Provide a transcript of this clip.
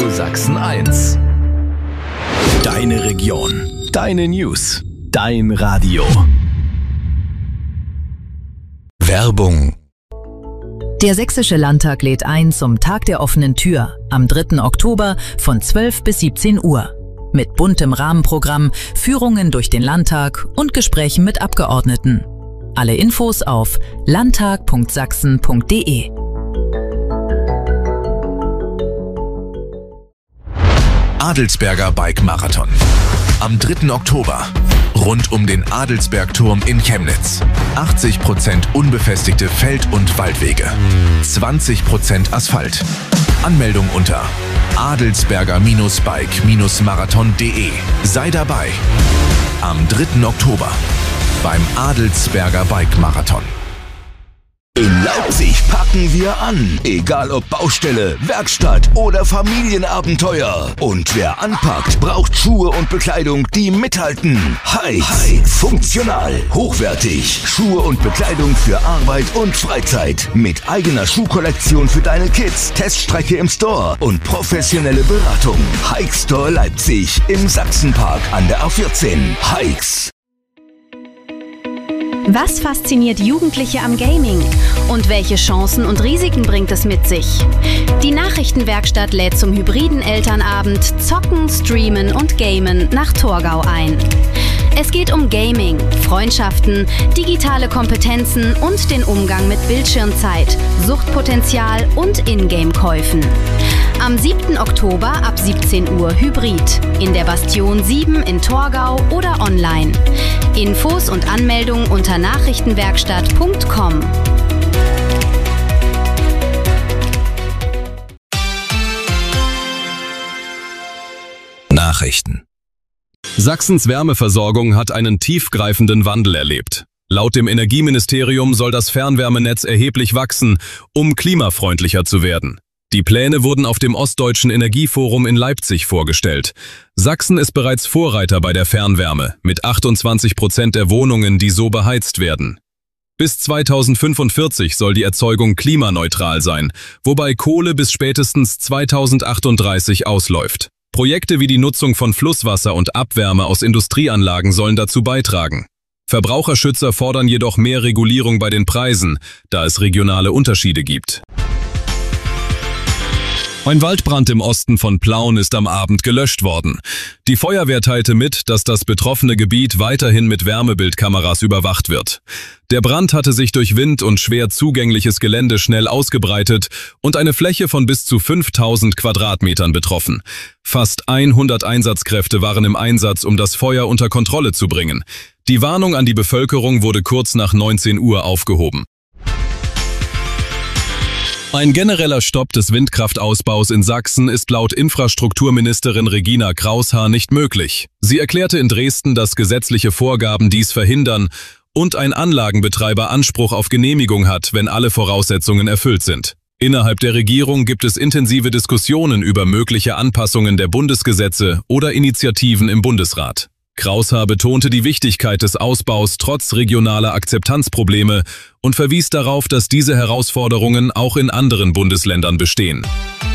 Radio Sachsen 1. Deine Region, deine News, dein Radio. Werbung. Der Sächsische Landtag lädt ein zum Tag der offenen Tür am 3. Oktober von 12 bis 17 Uhr. Mit buntem Rahmenprogramm, Führungen durch den Landtag und Gesprächen mit Abgeordneten. Alle Infos auf landtag.sachsen.de. Adelsberger Bike Marathon. Am 3. Oktober. Rund um den Adelsbergturm in Chemnitz. 80% unbefestigte Feld- und Waldwege. 20% Asphalt. Anmeldung unter adelsberger-bike-marathon.de. Sei dabei. Am 3. Oktober beim Adelsberger Bike Marathon. In Leipzig packen wir an. Egal ob Baustelle, Werkstatt oder Familienabenteuer. Und wer anpackt, braucht Schuhe und Bekleidung, die mithalten. Hikes. Funktional, hochwertig. Schuhe und Bekleidung für Arbeit und Freizeit. Mit eigener Schuhkollektion für deine Kids, Teststrecke im Store und professionelle Beratung. Hike Store Leipzig im Sachsenpark an der A14. Hikes. Was fasziniert Jugendliche am Gaming? Und welche Chancen und Risiken bringt es mit sich? Die Nachrichtenwerkstatt lädt zum hybriden Elternabend Zocken, Streamen und Gamen nach Torgau ein. Es geht um Gaming, Freundschaften, digitale Kompetenzen und den Umgang mit Bildschirmzeit, Suchtpotenzial und Ingame-Käufen. Am 7. Oktober ab 17 Uhr Hybrid. In der Bastion 7 in Torgau oder online. Infos und Anmeldung unter nachrichtenwerkstatt.com. Nachrichten. Sachsens Wärmeversorgung hat einen tiefgreifenden Wandel erlebt. Laut dem Energieministerium soll das Fernwärmenetz erheblich wachsen, um klimafreundlicher zu werden. Die Pläne wurden auf dem Ostdeutschen Energieforum in Leipzig vorgestellt. Sachsen ist bereits Vorreiter bei der Fernwärme, mit 28% der Wohnungen, die so beheizt werden. Bis 2045 soll die Erzeugung klimaneutral sein, wobei Kohle bis spätestens 2038 ausläuft. Projekte wie die Nutzung von Flusswasser und Abwärme aus Industrieanlagen sollen dazu beitragen. Verbraucherschützer fordern jedoch mehr Regulierung bei den Preisen, da es regionale Unterschiede gibt. Ein Waldbrand im Osten von Plauen ist am Abend gelöscht worden. Die Feuerwehr teilte mit, dass das betroffene Gebiet weiterhin mit Wärmebildkameras überwacht wird. Der Brand hatte sich durch Wind und schwer zugängliches Gelände schnell ausgebreitet und eine Fläche von bis zu 5000 Quadratmetern betroffen. Fast 100 Einsatzkräfte waren im Einsatz, um das Feuer unter Kontrolle zu bringen. Die Warnung an die Bevölkerung wurde kurz nach 19 Uhr aufgehoben. Ein genereller Stopp des Windkraftausbaus in Sachsen ist laut Infrastrukturministerin Regina Kraushaar nicht möglich. Sie erklärte in Dresden, dass gesetzliche Vorgaben dies verhindern und ein Anlagenbetreiber Anspruch auf Genehmigung hat, wenn alle Voraussetzungen erfüllt sind. Innerhalb der Regierung gibt es intensive Diskussionen über mögliche Anpassungen der Bundesgesetze oder Initiativen im Bundesrat. Kraushaar betonte die Wichtigkeit des Ausbaus trotz regionaler Akzeptanzprobleme und verwies darauf, dass diese Herausforderungen auch in anderen Bundesländern bestehen.